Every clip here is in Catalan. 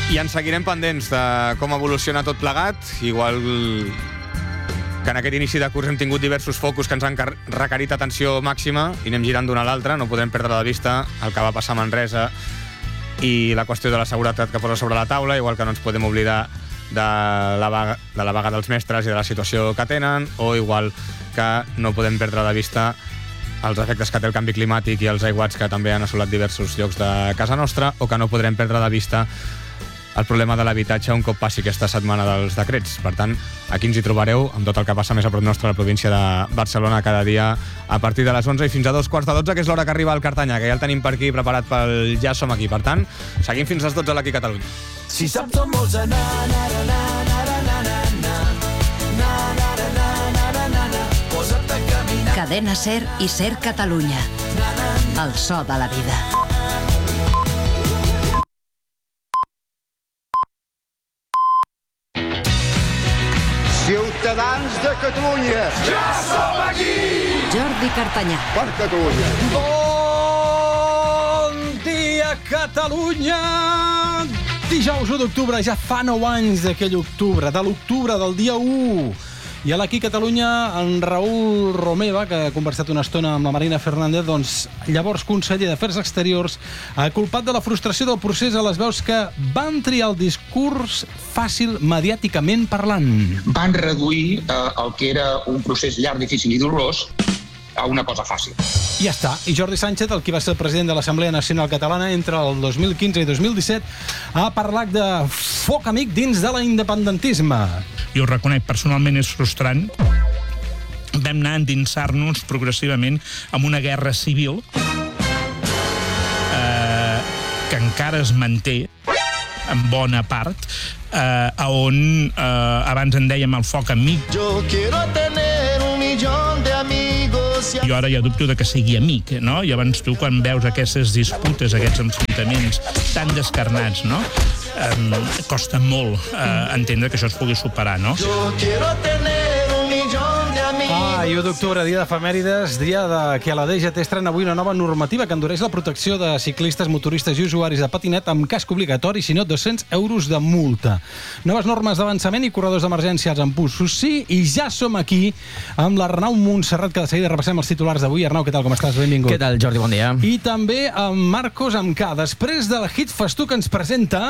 I ens seguirem pendents de com evoluciona tot plegat, igual que en aquest inici de curs hem tingut diversos focus que ens han requerit atenció màxima i anem girant d'una a l'altra, no podem perdre de vista el que va passar a Manresa i la qüestió de la seguretat que posa sobre la taula, igual que no ens podem oblidar de la vaga dels mestres i de la situació que tenen, o igual que no podem perdre de vista els efectes que té el canvi climàtic i els aiguats que també han assolat diversos llocs de casa nostra, o que no podrem perdre de vista el problema de l'habitatge un cop passi aquesta setmana dels decrets. Per tant, aquí ens hi trobareu amb tot el que passa més a prop nostre a la província de Barcelona cada dia a partir de les 11 i fins a 2:45, que és l'hora que arriba al Cartanya, que ja el tenim per aquí preparat pel Ja som aquí. Per tant, seguim fins les 12 a l'Aquí Catalunya. Si saps on vols anar, posa't a caminar. Cadena SER i SER Catalunya. El so de la vida. Ciutadans de Catalunya. Ja som aquí! Jordi Cartanyà. Per Catalunya. Bon dia, Catalunya! Dijous 1 d'octubre, ja fa 9 anys d'aquell octubre, de l'octubre del dia 1. I a l'Aquí Catalunya, en Raül Romeva, que ha conversat una estona amb la Marina Fernández, doncs, llavors conseller d'Afers Exteriors, ha culpat de la frustració del procés a les veus que van triar el discurs fàcil mediàticament parlant. Van reduir el que era un procés llarg, difícil i dolorós a una cosa fàcil. I ja està. I Jordi Sánchez, el qui va ser el president de l'Assemblea Nacional Catalana entre el 2015 i 2017, ha parlat de foc amic dins de l'independentisme. Jo ho reconec, personalment és frustrant. Vam anar a endinsar-nos progressivament en una guerra civil que encara es manté en bona part, on abans en dèiem el foc amic. Yo quiero tener 1.000.000 de amigos. Jo ara ja dubto de que sigui amic, no? Llavors tu, quan veus aquestes disputes, aquests enfrontaments tan descarnats, no? Costa molt entendre que això es pugui superar, no? Yo quiero tener 1.000.000 de amigos. I 1 d'octubre, dia d'efemèrides, dia de que a la DGT estrena avui una nova normativa que endureix la protecció de ciclistes, motoristes i usuaris de patinet amb casc obligatori, si no 200 euros de multa. Noves normes d'avançament i corredors d'emergència als embussos, sí, i ja som aquí amb l'Arnau Montserrat, que de seguida repassem els titulars d'avui. Arnau, què tal, com estàs? Benvingut. Què tal, Jordi? Bon dia. I també amb Marcos Amcà, després del hit festú que ens presenta...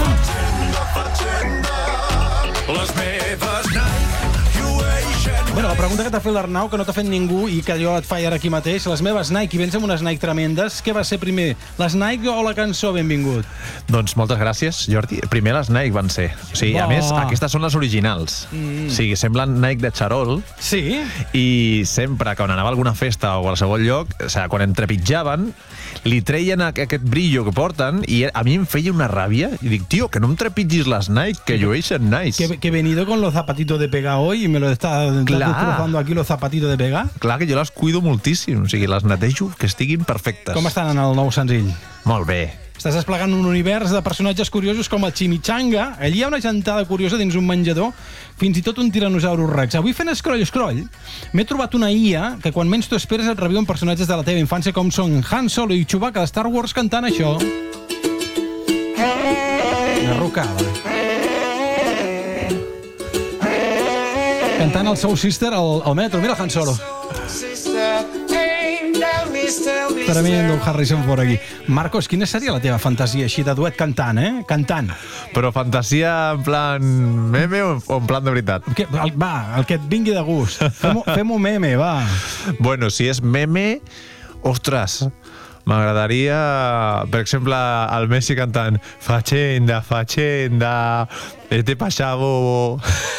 Les meves Nike Uation. Bueno, la pregunta que t'ha fet l'Arnau, que no t'ha fet ningú i que jo et faig ara aquí mateix, les meves Nike, i vens amb unes Nike tremendes, què va ser primer, les Nike o la cançó? Benvingut. Doncs moltes gràcies, Jordi. Primer les Nike van ser. O sigui, a més, aquestes són les originals. O sigui, semblen Nike de xarol. Sí? I sempre, quan anava a alguna festa o a qualsevol lloc, o sigui, quan em trepitjaven, li treien aquest brillo que porten i a mi em feia una ràbia. I dic, tio, que no em trepitgis les Nike, que llueixen nice. Que he venido con los zapatitos de pegar hoy y me lo está destrozando aquí los zapatitos de pegar. Clar, que jo les cuido moltíssim. O sigui, les netejo que estiguin perfectes. Com estan en el nou senzill? Molt bé. Estàs desplegant un univers de personatges curiosos com el Chimichanga. Allí hi ha una gentada curiosa dins un menjador, fins i tot un tiranosaurus rex. Avui fent scroll, m'he trobat una IA que quan menys t'ho esperes et reviuen personatges de la teva infància com són Han Solo i Chewbacca de Star Wars cantant això. Una rocada. Cantant el Soul Sister al metro. Mira Han Solo. Tremendo Harrison por aquí. Marcos, quina seria la teva fantasia així de duet cantant, Cantant. Però fantasia en plan meme o en plan de veritat? El que et vingui de gust. Fem-ho meme, va. Bueno, si és meme, ostres, m'agradaria, per exemple, el Messi cantant Facenda, Facenda, este pasado...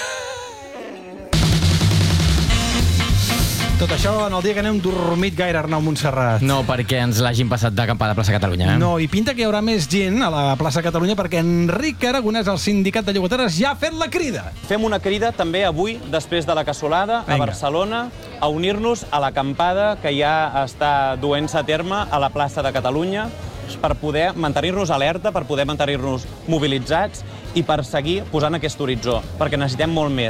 Tot això en el dia que anem dormit gaire, Arnau Montserrat. No, perquè ens l'hagin passat d'acampada a plaça Catalunya. No, i pinta que hi haurà més gent a la plaça Catalunya perquè Enric Aragonès, el sindicat de llogateres, ja ha fet la crida. Fem una crida també avui, després de la cassolada, a Barcelona, a unir-nos a l'acampada que ja està duent-se a terme a la plaça de Catalunya per poder mantenir-nos alerta, per poder mantenir-nos mobilitzats i per seguir posant aquest horitzó, perquè necessitem molt més.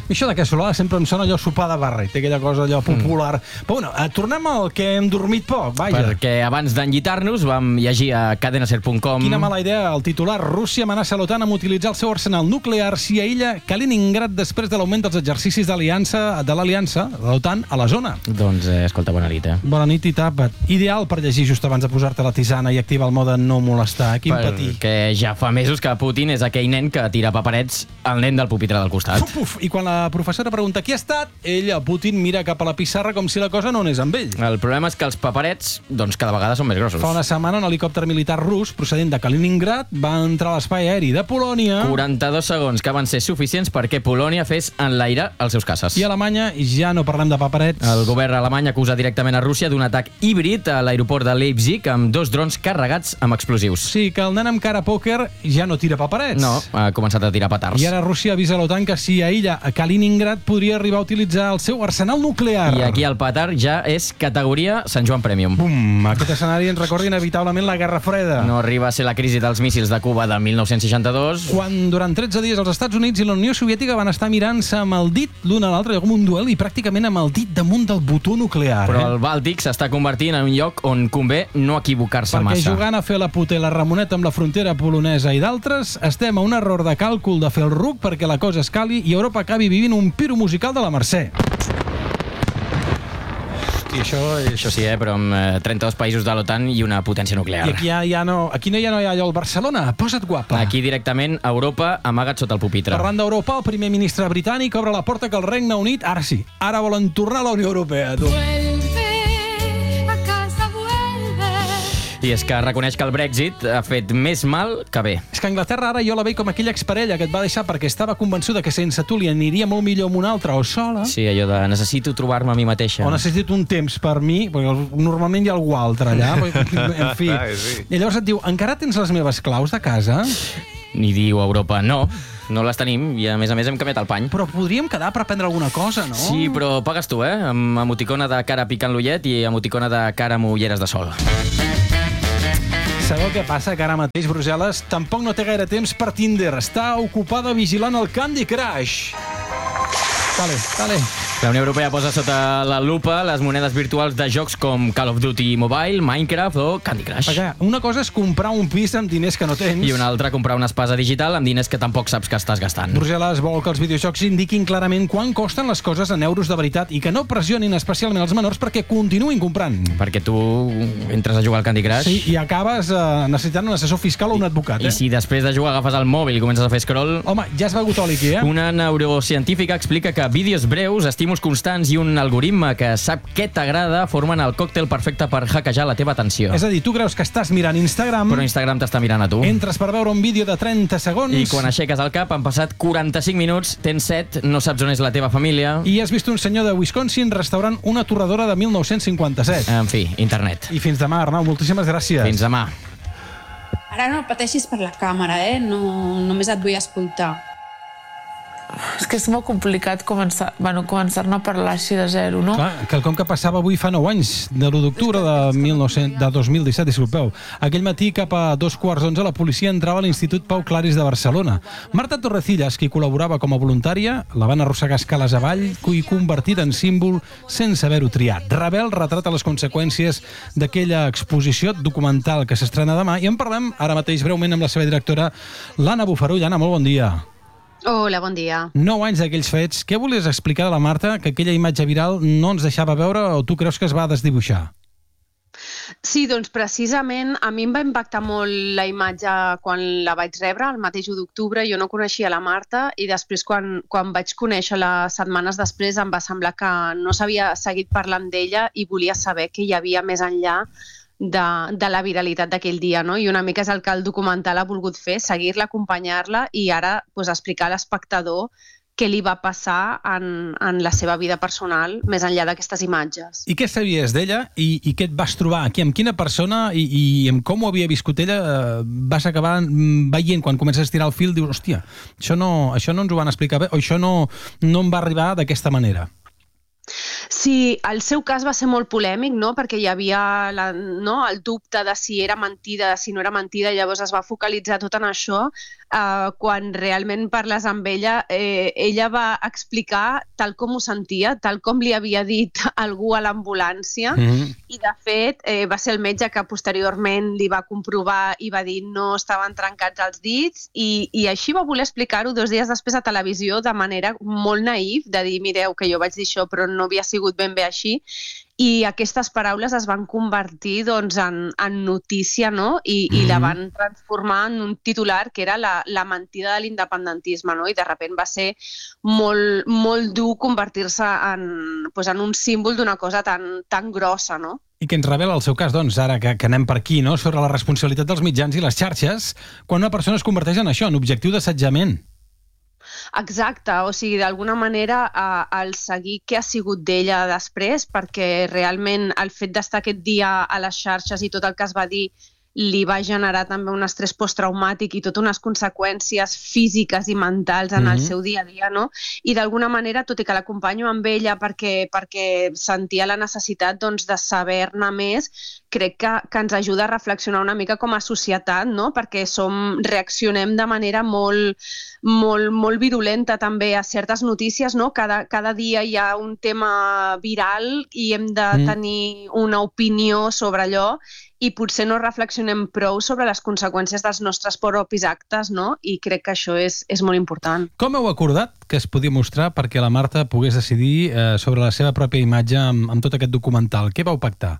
Això de cassolada sempre em sona allò sopar de barret, aquella cosa allò popular. Però bueno, tornem al que hem dormit poc, vaja. Perquè abans d'enllitar-nos vam llegir a cadenaser.com... Quina mala idea, el titular. Rússia amenaça l'OTAN amb utilitzar el seu arsenal nuclear si aïlla Kaliningrad després de l'augment dels exercicis de l'aliança de l'OTAN a la zona. Doncs, escolta, bona nit, Bona nit i tapa't. Ideal per llegir just abans de posar-te la tisana i activar el mode no molestar. Quin patí. Perquè ja fa mesos que Putin és aquell nen que tira paperets al nen del pupitre del costat. I quan la professora pregunta qui ha estat, Putin mira cap a la pissarra com si la cosa no anés amb ell. El problema és que els paperets, doncs, cada vegada són més grossos. Fa una setmana un helicòpter militar rus procedent de Kaliningrad va entrar a l'espai aeri de Polònia. 42 segons que van ser suficients perquè Polònia fes enlairar els seus caces. I a Alemanya ja no parlem de paperets. El govern alemany acusa directament a Rússia d'un atac híbrid a l'aeroport de Leipzig amb 2 drons carregats amb explosius. Sí, que el nen amb cara pòquer ja no tira paperets. No, ha començat a tirar petards. I ara Rússia avisa l'OTAN que si aïlla a Kaliningrad podria arribar a utilitzar el seu arsenal nuclear. I aquí el petard ja és categoria Sant Joan Premium. Bum! Aquest escenari ens recorda inevitablement la Guerra Freda. No arriba a ser la crisi dels míssils de Cuba de 1962. Quan durant 13 dies els Estats Units i la Unió Soviètica van estar mirant-se amb el dit l'un a l'altre, com un duel, i pràcticament amb el dit damunt del botó nuclear. Però el Bàltic s'està convertint en un lloc on convé no equivocar-se massa. Perquè jugant a fer la puta i la ramoneta amb la frontera polonesa i d'altres, estem a un error de càlcul de fer el ruc perquè la cosa escali i Europa acabi vivint un piro musical de la Mercè. Hosti, això sí, però amb 32 països de l'OTAN i una potència nuclear. I aquí ja no hi ha allò al Barcelona. Posa't guapa. Aquí directament Europa amagat sota el pupitre. Parlant d'Europa, el primer ministre britànic obre la porta que el Regne Unit, ara sí, ara volen tornar a la Unió Europea, tu. I és que reconeix que el Brexit ha fet més mal que bé. És que Anglaterra ara jo la veig com aquella exparella que et va deixar perquè estava convençuda que sense tu li aniria molt millor amb una altra o sola. Sí, allò de necessito trobar-me a mi mateixa. O necessito un temps per mi, perquè normalment hi ha algú altre allà. En fi. I llavors et diu, encara tens les meves claus de casa? Ni diu Europa, no les tenim i a més hem canviat el pany. Però podríem quedar per aprendre alguna cosa, no? Sí, però pagues tu, amb emoticona de cara picant l'ullet i emoticona de cara amb ulleres de sol. Sabeu què passa? Que ara mateix Brussel·les tampoc no té gaire temps per Tinder. Està ocupada vigilant el Candy Crush. Dale. La Unió Europea posa sota la lupa les monedes virtuals de jocs com Call of Duty Mobile, Minecraft o Candy Crush. Perquè una cosa és comprar un pis amb diners que no tens. I una altra comprar una espasa digital amb diners que tampoc saps que estàs gastant. Brussel·les vol que els videojocs indiquin clarament quan costen les coses en euros de veritat i que no pressionin especialment els menors perquè continuïn comprant. Perquè tu entres a jugar al Candy Crush... Sí, i acabes necessitant un assessor fiscal o un advocat. I si després de jugar agafes el mòbil i comences a fer scroll... Home, ja has begut oli aquí, Una neurocientífica explica que vídeos breus, estímuls constants i un algoritme que sap què t'agrada formen el còctel perfecte per hackejar la teva atenció. És a dir, tu creus que estàs mirant Instagram... Però Instagram t'està mirant a tu. Entres per veure un vídeo de 30 segons... I quan aixeques el cap han passat 45 minuts, tens set, no saps on és la teva família... I has vist un senyor de Wisconsin restaurant una torradora de 1957. En fi, internet. I fins demà, Arnau. Moltíssimes gràcies. Fins demà. Ara no pateixis per la càmera, No, només et vull escoltar. És que és molt complicat començar-ne a parlar així de zero, no? Clar, quelcom que passava avui fa 9 anys, de l'1 d'octubre de 2017, disculpeu. Aquell matí, cap a 11:15, la policia entrava a l'Institut Pau Claris de Barcelona. Marta Torrecillas, qui col·laborava com a voluntària, la van arrossegar escales avall i convertit en símbol sense haver-ho triat. Rebel retrata les conseqüències d'aquella exposició documental que s'estrena demà i en parlem ara mateix breument amb la seva directora, l'Anna Bufarull. Anna, molt bon dia. Hola, bon dia. 9 anys d'aquells fets. Què volies explicar de la Marta que aquella imatge viral no ens deixava veure o tu creus que es va desdibuixar? Sí, doncs precisament a mi em va impactar molt la imatge quan la vaig rebre, el mateix 1 d'octubre. Jo no coneixia la Marta i després quan vaig conèixer-la setmanes després em va semblar que no s'havia seguit parlant d'ella i volia saber què hi havia més enllà de la viralitat d'aquell dia, no? I una mica és el que el documental ha volgut fer, seguir-la, acompanyar-la i ara explicar a l'espectador què li va passar en la seva vida personal més enllà d'aquestes imatges. I què sabies d'ella i què et vas trobar aquí? Amb quina persona i amb com ho havia viscut ella vas acabar veient quan comences a estirar el fil? Dius, hòstia, això no ens ho van explicar bé o això no em va arribar d'aquesta manera. Sí, el seu cas va ser molt polèmic, no? Perquè hi havia el dubte de si era mentida, si no era mentida, llavors es va focalitzar tot en això. Quan realment parles amb ella, ella va explicar tal com ho sentia, tal com li havia dit algú a l'ambulància, i de fet va ser el metge que posteriorment li va comprovar i va dir no estaven trencats els dits, i així va voler explicar-ho 2 dies després a televisió de manera molt naïf, de dir, mireu, que jo vaig dir això però no havia sigut ben bé així, i aquestes paraules es van convertir en notícia, no? I la van transformar en un titular que era la mentida de l'independentisme, no? I de sobte va ser molt, molt dur convertir-se en un símbol d'una cosa tan grossa, no? I que ens revela el seu cas, doncs, ara que anem per aquí, no? Sobre la responsabilitat dels mitjans i les xarxes quan una persona es converteix en això, en objectiu d'assetjament. Exacte, o sigui, d'alguna manera el seguir què ha sigut d'ella després, perquè realment el fet d'estar aquest dia a les xarxes i tot el que es va dir li va generar també un estrès posttraumàtic i totes unes conseqüències físiques i mentals en el seu dia a dia, no? I d'alguna manera, tot i que l'acompanyo amb ella perquè sentia la necessitat de saber-ne més, crec que ens ajuda a reflexionar una mica com a societat, no? Perquè reaccionem de manera molt, molt, molt virulenta també a certes notícies, no? Cada dia hi ha un tema viral i hem de tenir una opinió sobre allò, i potser no reflexionem prou sobre les conseqüències dels nostres propis actes, no? I crec que això és molt important. Com heu acordat que es podia mostrar perquè la Marta pogués decidir sobre la seva pròpia imatge amb tot aquest documental? Què vau pactar?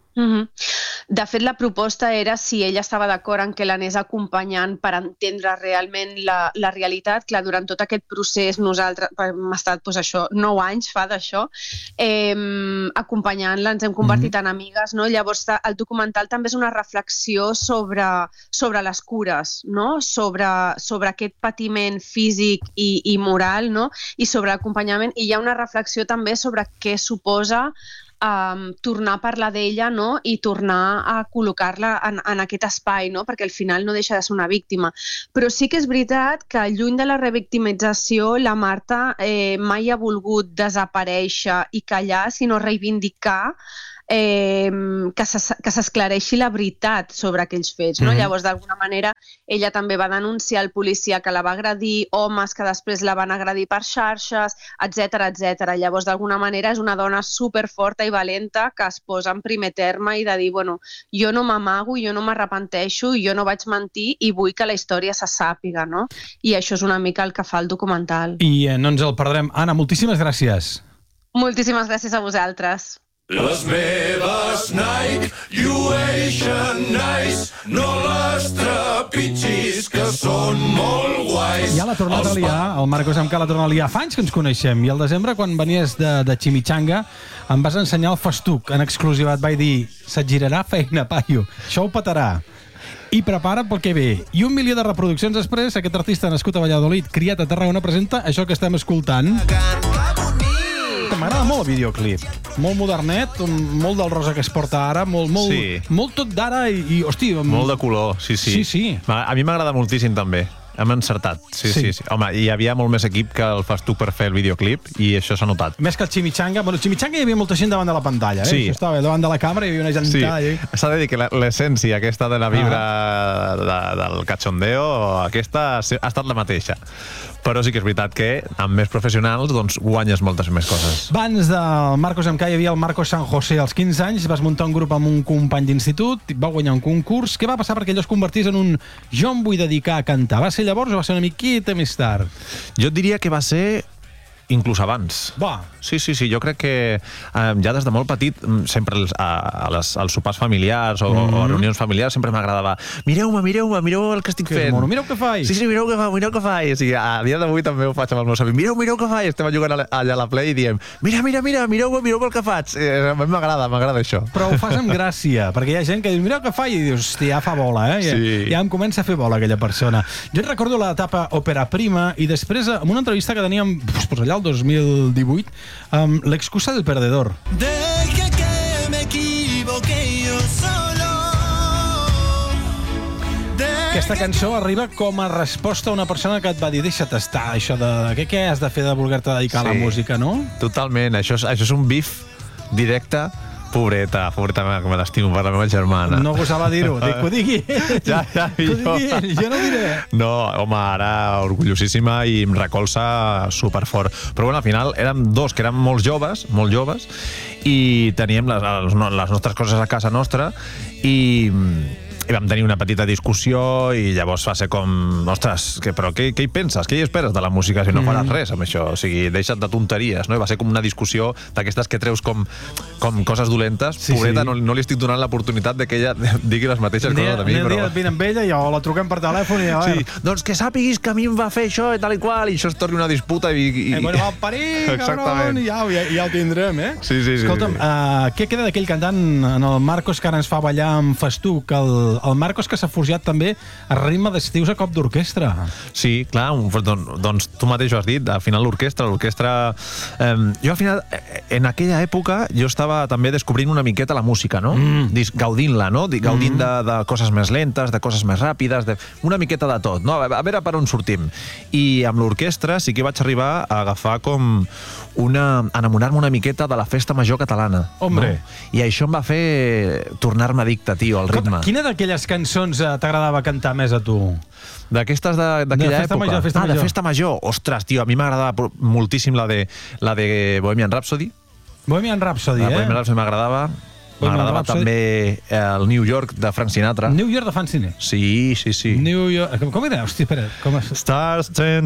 De fet, la proposta era si ella estava d'acord en que l'anés acompanyant per entendre realment la realitat. Clar, durant tot aquest procés nosaltres hem estat 9 anys fa d'això, acompanyant-la, ens hem convertit en amigues, no? Llavors el documental també és una reflexió sobre les cures, no? Sobre aquest patiment físic i moral, no? I sobre l'acompanyament, i hi ha una reflexió també sobre què suposa tornar a parlar d'ella, no? I tornar a col·locar-la en aquest espai, no? Perquè al final no deixa de ser una víctima. Però sí que és veritat que lluny de la revictimització la Marta mai ha volgut desaparèixer i callar, sinó reivindicar que s'esclareixi la veritat sobre aquells fets, no? Llavors, d'alguna manera, ella també va denunciar el policia que la va agredir, homes que després la van agredir per xarxes, etc. Llavors, d'alguna manera, és una dona superforta i valenta que es posa en primer terme i de dir, bueno, jo no m'amago, jo no m'arrepenteixo, jo no vaig mentir i vull que la història se sàpiga, no? I això és una mica el que fa el documental. I no ens el perdrem. Anna, moltíssimes gràcies. Moltíssimes gràcies a vosaltres. Les meves Nike Uation Nice, no les trepitgis, que són molt guais. Ja l'ha tornat a liar, el Marcos Amcar l'ha tornat a liar. Fa anys que ens coneixem, i al desembre, quan venies de Chimichanga, em vas ensenyar el festuc en exclusiva. Et vaig dir, se't girarà feina, paio. Això ho petarà. I prepara't pel que ve. I 1 milió de reproduccions després, aquest artista nascut a Valladolid, criat a Tarragona, presenta això que estem escoltant. M'agrada molt el videoclip. Molt modernet, molt del rosa que es porta ara, molt tot d'ara i hosti... Molt de color, sí. A mi m'agrada moltíssim també. Hem encertat, sí. Home, hi havia molt més equip que el festuc per fer el videoclip i això s'ha notat. Més que el Chimichanga. Bueno, el Chimichanga hi havia molta gent davant de la pantalla, Sí. Això estava davant de la càmera, hi havia una gentada. Sí, s'ha de dir que l'essència aquesta de la vibra del cachondeo, aquesta ha estat la mateixa. Però sí que és veritat que amb més professionals doncs guanyes moltes més coses. Abans del Marcos Amcar hi havia el Marcos San José als 15 anys, vas muntar un grup amb un company d'institut, va guanyar un concurs. Què va passar perquè allò es convertís en un jo em vull dedicar a cantar? Va ser llavors o va ser una miqueta més tard? Jo et diria que va ser inclús abans. Va. Sí, jo crec que ja des de molt petit, sempre als sopars familiars o reunions familiars sempre m'agradava mireu el que estic fent. Mireu què faig. Sí, mireu què faig. O sigui, a dia d'avui també ho faig amb el meu savi. Mireu què faig. Estem jugant allà a la Play i diem mira, mireu el que faig. A mi m'agrada això. Però ho fas amb gràcia, perquè hi ha gent que diu mireu què faig i dius, hòstia, ja fa bola, Ja em comença a fer bola aquella persona. Jo recordo l'etapa Òpera Prima i després, en una entrevista que teníem allà el 2018, l'excusa del perdedor. Deje que me equivoque yo solo. Que aquesta cançó arriba com a resposta a una persona que et va dir deixa't estar, això de què has de fer de voler-te dedicar a la música, no? Totalment, això és un bif directe. Pobreta, que me l'estimo per la meva germana. No gosava dir-ho, dic que ho digui ell. Ja, que ho digui ell, jo no ho diré. No, home, ara orgullosíssima i em recolza superfort. Però bueno, al final érem dos que érem molt joves, i teníem les nostres coses a casa nostra i vam tenir una petita discussió i llavors va ser com, ostres, però què hi penses? Què hi esperes de la música si no faràs res amb això? O sigui, deixa't de tonteries, no? I va ser com una discussió d'aquestes que treus com coses dolentes. Pobreta, no li estic donant l'oportunitat de que ella digui les mateixes coses de mi. Un dia et vine amb ella i la truquem per telèfon i a veure... Sí, doncs que sàpiguis que a mi em va fer això i tal i qual, i això es torni una disputa i... Bueno, va parir, cabron, i ja ho tindrem, eh? Sí. Escolta'm, què queda d'aquell cantant, en el Marcos, que ara ens fa ballar amb festuc, el Marcos que s'ha forjat també a ritme d'estius a cop d'orquestra. Sí, clar, doncs tu mateix ho has dit, al final l'orquestra... Jo al final, en aquella època, jo estava també descobrint una miqueta la música, no? Gaudint-la, no? Gaudint de coses més lentes, de coses més ràpides, una miqueta de tot, no? A veure per on sortim. I amb l'orquestra sí que vaig arribar a agafar com enamorar-me una miqueta de la festa major catalana. Hombre! I això em va fer tornar-me addicte, tio, al ritme. Quina d'aquelles cançons t'agradava cantar més a tu? D'aquestes d'aquella època? De festa major. Ostres, tio, a mi m'agradava moltíssim la de Bohemian Rhapsody. Bohemian Rhapsody, Bohemian Rhapsody m'agradava. M'agradava també el New York de Frank Sinatra. New York de Frank Sinatra? Sí. New York... Com era? Hòstia, espera. Stars